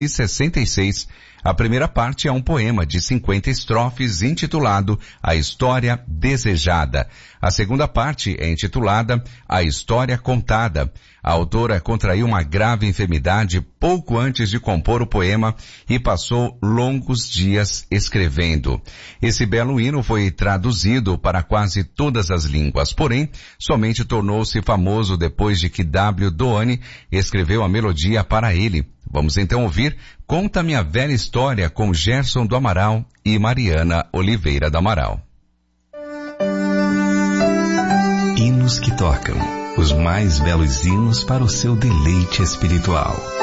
1966. A primeira parte é um poema de 50 estrofes intitulado A História Desejada. A segunda parte é intitulada A História Contada. A autora contraiu uma grave enfermidade pouco antes de compor o poema e passou longos dias escrevendo. Esse belo hino foi traduzido para quase todas as línguas, porém, somente tornou-se famoso depois de que W. Doane escreveu a melodia para ele. Vamos então ouvir Conta Minha Velha História com Gerson do Amaral e Mariana Oliveira do Amaral. Hinos que tocam, os mais belos hinos para o seu deleite espiritual.